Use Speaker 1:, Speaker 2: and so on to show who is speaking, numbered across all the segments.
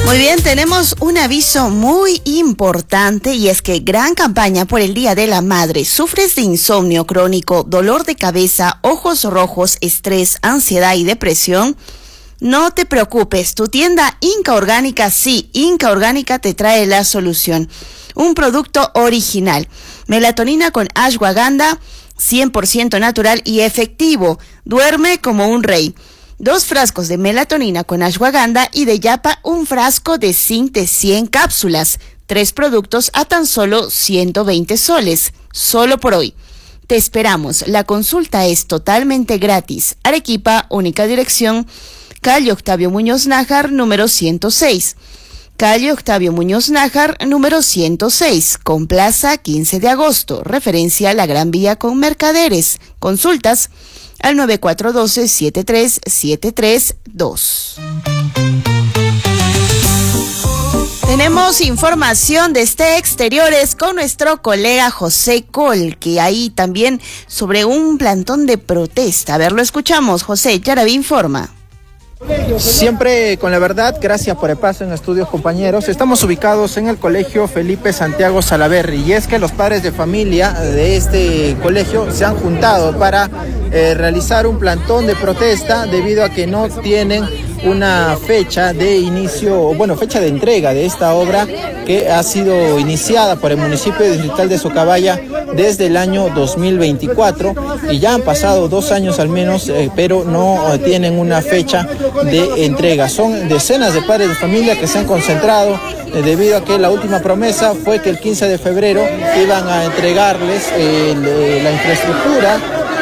Speaker 1: Muy bien, tenemos un aviso muy importante y es que gran campaña por el Día de la Madre. ¿Sufres de insomnio crónico, dolor de cabeza, ojos rojos, estrés, ansiedad y depresión? No te preocupes, tu tienda Inca Orgánica, sí, Inca Orgánica te trae la solución. Un producto original, melatonina con ashwagandha, 100% natural y efectivo. Duerme como un rey. 2 frascos de melatonina con ashwagandha y de yapa un frasco de zinc de 100 cápsulas. 3 productos a tan solo 120 soles. Solo por hoy. Te esperamos. La consulta es totalmente gratis. Arequipa, única dirección, calle Octavio Muñoz Nájar, número 106. Calle Octavio Muñoz Nájar, número 106, con Plaza 15 de agosto. Referencia a la Gran Vía con Mercaderes. Consultas al 9412-73732. Tenemos información desde exteriores con nuestro colega José Col, que ahí también sobre un plantón de protesta. A ver, lo escuchamos. José, Yaraví informa.
Speaker 2: Siempre con la verdad, gracias por el paso en estudios, compañeros. Estamos ubicados en el colegio Felipe Santiago Salaverry y es que los padres de familia de este colegio se han juntado para realizar un plantón de protesta debido a que no tienen una fecha de inicio, fecha de entrega de esta obra que ha sido iniciada por el municipio distrital de Socabaya desde el año 2024 y ya han pasado 2 años al menos, pero no tienen una fecha de entrega. Son decenas de padres de familia que se han concentrado debido a que la última promesa fue que el 15 de febrero iban a entregarles la infraestructura,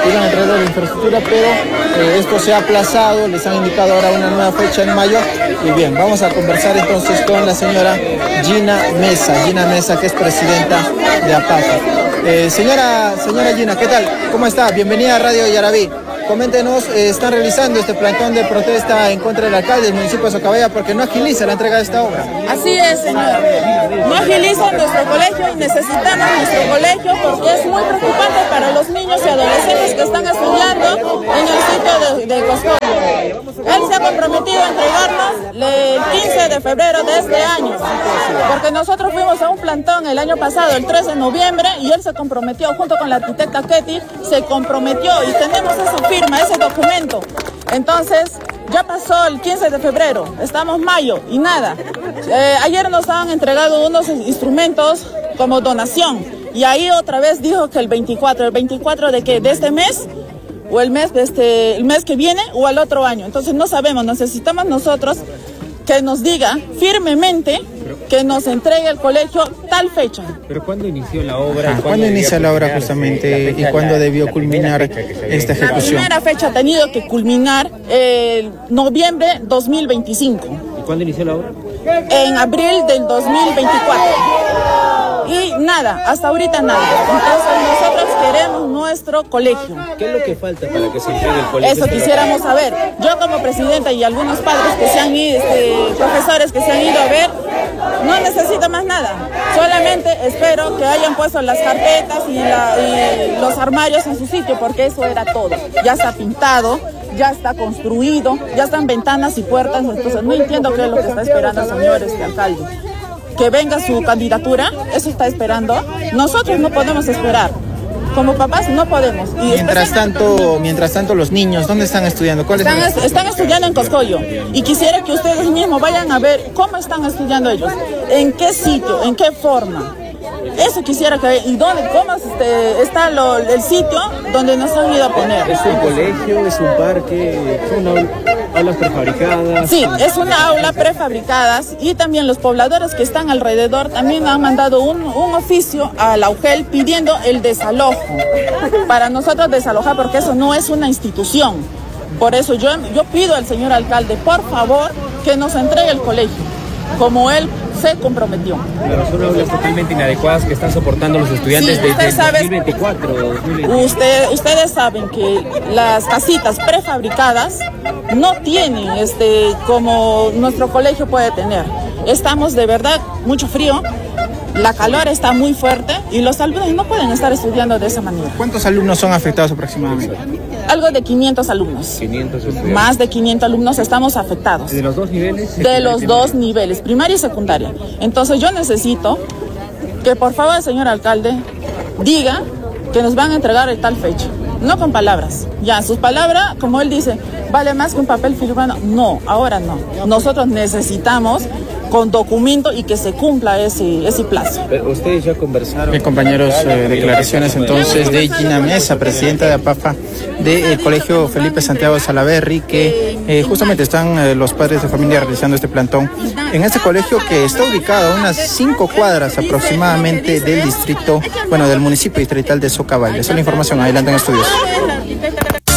Speaker 2: pero esto se ha aplazado. Les han indicado ahora una nueva fecha en mayo. Y bien, vamos a conversar entonces con la señora Gina Mesa, que es presidenta de APAFA. Señora Gina, ¿qué tal? ¿Cómo está? Bienvenida a Radio Yaraví. Coméntenos, están realizando este plantón de protesta en contra del alcalde del municipio de Socabaya porque no agiliza la entrega de esta obra.
Speaker 3: Así es, señor. No agiliza nuestro colegio y necesitamos nuestro colegio porque es muy preocupante para los niños y adolescentes que están estudiando en el sitio de Coscoyo. Él se ha comprometido a entregarnos el 15 de febrero de este año, porque nosotros fuimos a un plantón el año pasado, el 3 de noviembre, y él se comprometió junto con la arquitecta Ketty, se comprometió y tenemos esa firma, ese documento. Entonces, ya pasó el 15 de febrero, estamos mayo y nada. Ayer nos han entregado unos instrumentos como donación y ahí otra vez dijo que el 24 de qué, de este mes o el mes que viene o al otro año. Entonces no sabemos, necesitamos nosotros que nos diga firmemente que nos entregue el colegio tal fecha.
Speaker 4: ¿Pero cuándo inició la obra?
Speaker 2: ¿Cuándo inicia la obra justamente y cuándo debió culminar esta ejecución?
Speaker 3: La primera fecha ha tenido que culminar en noviembre 2025.
Speaker 4: ¿Y cuándo inició la obra?
Speaker 3: En abril del 2024. Y nada, hasta ahorita nada. Entonces nosotros queremos nuestro colegio.
Speaker 4: ¿Qué es lo que falta para que se entregue el colegio?
Speaker 3: Eso quisiéramos saber. Yo como presidenta y algunos padres que se han ido, profesores que se han ido a ver, no necesito más nada. Solamente espero que hayan puesto las carpetas y los armarios en su sitio, porque eso era todo. Ya está pintado, ya está construido, ya están ventanas y puertas. Entonces no entiendo qué es lo que está esperando el señor alcalde. Que venga su candidatura, eso está esperando. Nosotros no podemos esperar. Como papás no podemos. Y
Speaker 2: mientras tanto los niños, ¿dónde están estudiando?
Speaker 3: Están estudiando en Coscoyo. Y quisiera que ustedes mismos vayan a ver cómo están estudiando ellos. En qué sitio, en qué forma. Eso quisiera que ver. ¿Y cómo está el sitio donde nos han ido a poner?
Speaker 4: ¿Es un colegio? ¿Es un parque? ¿Son aulas prefabricadas?
Speaker 3: Sí, es una aula prefabricadas y también los pobladores que están alrededor también han mandado un oficio a la UGEL pidiendo el desalojo. Para nosotros desalojar porque eso no es una institución. Por eso yo pido al señor alcalde, por favor, que nos entregue el colegio, como él se comprometió.
Speaker 4: Pero son aulas totalmente inadecuadas que están soportando los estudiantes desde 2024.
Speaker 3: Ustedes saben que las casitas prefabricadas no tienen como nuestro colegio puede tener. estamos de verdad mucho frío, la calor está muy fuerte y los alumnos no pueden estar estudiando de esa manera.
Speaker 2: ¿Cuántos alumnos son afectados aproximadamente?
Speaker 3: Algo de 500 alumnos.
Speaker 4: 500 estudiantes.
Speaker 3: Más de 500 alumnos estamos afectados.
Speaker 4: ¿De los dos niveles?
Speaker 3: De los dos niveles, primaria y secundaria. Entonces yo necesito que por favor el señor alcalde diga que nos van a entregar el tal fecha. No con palabras. Ya, sus palabras, como él dice, vale más que un papel filigrana. No, ahora no. Nosotros necesitamos con documento y que se cumpla ese plazo.
Speaker 4: Ustedes ya conversaron.
Speaker 2: Bien, compañeros, declaraciones entonces de Gina Mesa, presidenta de APAFA del Colegio Felipe Santiago Salaverry, que justamente están los padres de familia realizando este plantón en este colegio que está ubicado a unas 5 cuadras aproximadamente del distrito, del municipio distrital de Socabaya. Esa es la información, adelante en estudios.